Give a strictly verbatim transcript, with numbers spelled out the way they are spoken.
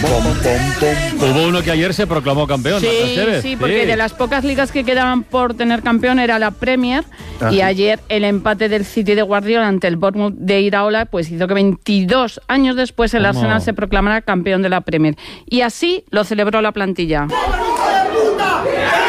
Hubo uno que ayer se proclamó campeón. Sí, sí, porque sí. de las pocas ligas que quedaban por tener campeón era la Premier. Ajá. Y ayer el empate del City de Guardiola ante el Bournemouth de Iraola pues hizo que veintidós años después el ¿Cómo? Arsenal se proclamara campeón de la Premier. Y así lo celebró la plantilla.